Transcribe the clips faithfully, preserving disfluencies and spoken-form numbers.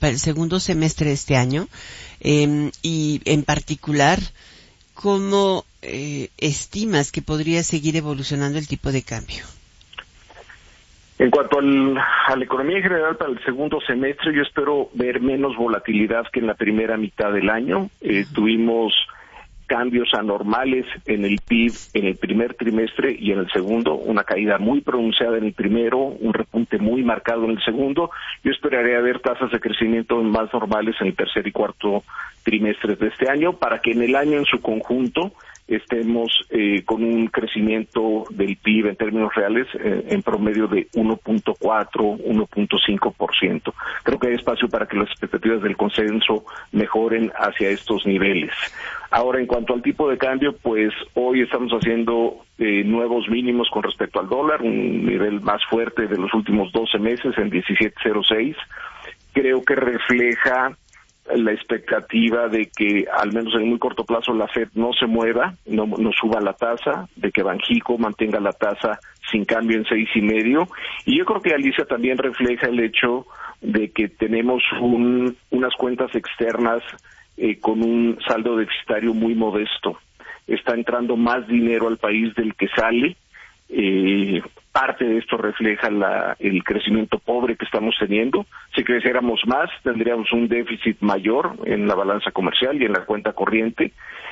para el segundo semestre de este año, eh, y en particular, ¿cómo eh, estimas que podría seguir evolucionando el tipo de cambio? En cuanto al, a la economía en general para el segundo semestre, yo espero ver menos volatilidad que en la primera mitad del año. Eh, uh-huh. Tuvimos cambios anormales en el P I B en el primer trimestre y en el segundo, una caída muy pronunciada en el primero, un repunte muy marcado en el segundo. Yo esperaría ver tasas de crecimiento más normales en el tercer y cuarto trimestres de este año, para que en el año en su conjunto estemos eh, con un crecimiento del P I B en términos reales eh, en promedio de uno punto cuatro, uno punto cinco por ciento. Creo que hay espacio para que las expectativas del consenso mejoren hacia estos niveles. Ahora, en cuanto al tipo de cambio, pues hoy estamos haciendo eh, nuevos mínimos con respecto al dólar, un nivel más fuerte de los últimos doce meses en diecisiete cero seis. Creo que refleja la expectativa de que, al menos en el muy corto plazo, la Fed no se mueva, no, no suba la tasa, de que Banxico mantenga la tasa sin cambio en seis y medio. Y yo creo que, Alicia, también refleja el hecho de que tenemos un, unas cuentas externas eh, con un saldo deficitario muy modesto. Está entrando más dinero al país del que sale. Eh, parte de esto refleja la, el crecimiento pobre que estamos teniendo. Si creciéramos más, tendríamos un déficit mayor en la balanza comercial y en la cuenta corriente,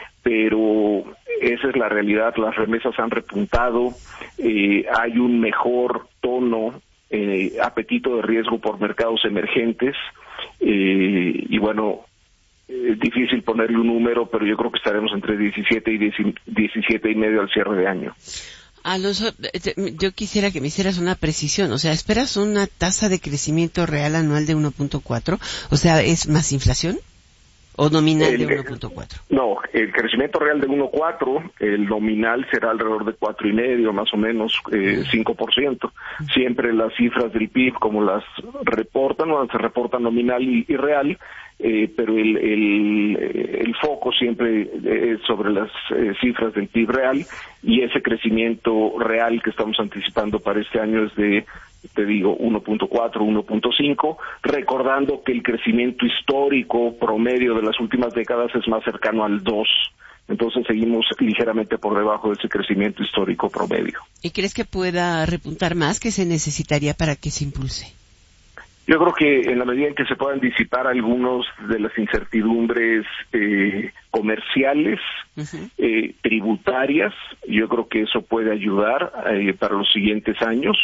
pero esa es la realidad. Las remesas han repuntado, eh, hay un mejor tono, eh, apetito de riesgo por mercados emergentes, eh, y bueno, es difícil ponerle un número, pero yo creo que estaremos entre diecisiete y diecisiete y medio al cierre de año. Alonso, yo quisiera que me hicieras una precisión. O sea, ¿esperas una tasa de crecimiento real anual de uno punto cuatro? O sea, ¿es más inflación? ¿O nominal el, de uno punto cuatro? No, el crecimiento real de uno punto cuatro, el nominal será alrededor de cuatro y medio, más o menos, eh, cinco por ciento. Siempre las cifras del P I B, como las reportan, o se reportan nominal y, y real, eh, pero el, el, el foco siempre es sobre las eh, cifras del P I B real, y ese crecimiento real que estamos anticipando para este año es de, te digo, uno punto cuatro, uno punto cinco, recordando que el crecimiento histórico promedio de las últimas décadas es más cercano al dos. Entonces seguimos ligeramente por debajo de ese crecimiento histórico promedio. ¿Y crees que pueda repuntar más? ¿Qué se necesitaría para que se impulse? Yo creo que en la medida en que se puedan disipar algunos de las incertidumbres eh, comerciales, uh-huh. eh, tributarias, yo creo que eso puede ayudar eh, para los siguientes años.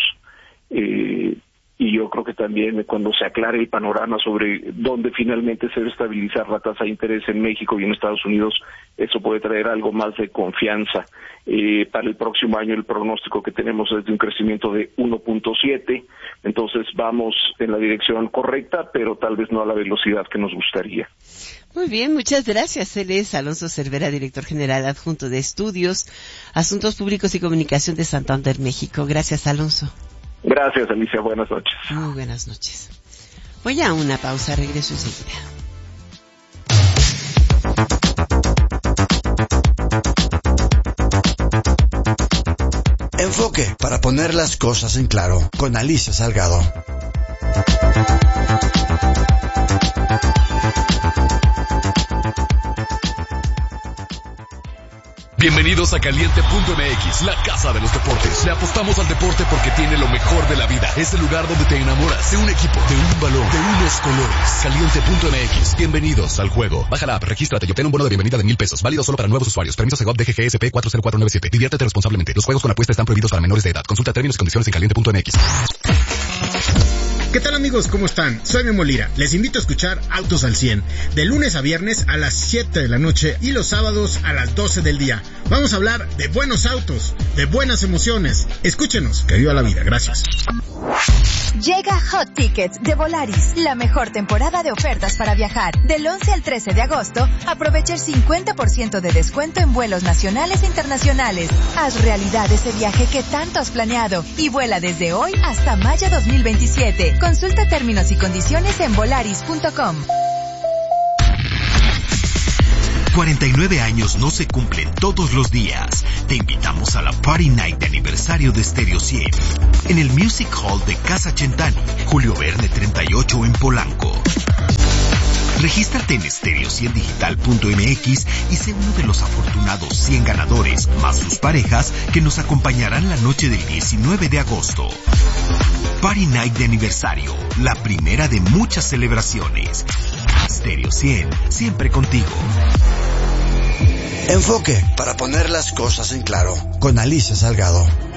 Eh, y yo creo que también cuando se aclare el panorama sobre dónde finalmente se debe estabilizar la tasa de interés en México y en Estados Unidos, eso puede traer algo más de confianza. Eh, para el próximo año el pronóstico que tenemos es de un crecimiento de uno punto siete, entonces vamos en la dirección correcta, pero tal vez no a la velocidad que nos gustaría. Muy bien, muchas gracias. Él es Alonso Cervera, director general adjunto de Estudios, Asuntos Públicos y Comunicación de Santander, México. Gracias, Alonso. Gracias, Alicia. Buenas noches. Muy buenas noches. Voy a una pausa, regreso enseguida. Enfoque para poner las cosas en claro con Alicia Salgado. Bienvenidos a Caliente punto M X, la casa de los deportes. Le apostamos al deporte porque tiene lo mejor de la vida. Es el lugar donde te enamoras de un equipo, de un balón, de unos colores. Caliente punto M X. Bienvenidos al juego. Baja la app, regístrate y obtén un bono de bienvenida de mil pesos. Válido solo para nuevos usuarios. Permiso Segov D G G S P cuatro cero cuatro nueve siete. Diviértete responsablemente. Los juegos con apuesta están prohibidos para menores de edad. Consulta términos y condiciones en Caliente punto M X. ¿Qué tal, amigos? ¿Cómo están? Soy Memo Lira. Les invito a escuchar Autos al cien, de lunes a viernes a las siete de la noche y los sábados a las doce del día. Vamos a hablar de buenos autos, de buenas emociones. Escúchenos, que viva la vida. Gracias. Llega Hot Tickets de Volaris, la mejor temporada de ofertas para viajar. Del once al trece de agosto, aprovecha el cincuenta por ciento de descuento en vuelos nacionales e internacionales. Haz realidad ese viaje que tanto has planeado y vuela desde hoy hasta mayo dos mil veintisiete. Consulta términos y condiciones en volaris punto com. cuarenta y nueve años no se cumplen todos los días. Te invitamos a la Party Night de aniversario de Stereo cien en el Music Hall de Casa Centani, Julio Verne treinta y ocho en Polanco. Regístrate en stereo cien digital punto m x y sé uno de los afortunados cien ganadores, más sus parejas, que nos acompañarán la noche del diecinueve de agosto. Party Night de aniversario, la primera de muchas celebraciones. Stereo cien, siempre contigo. Enfoque para poner las cosas en claro, con Alicia Salgado.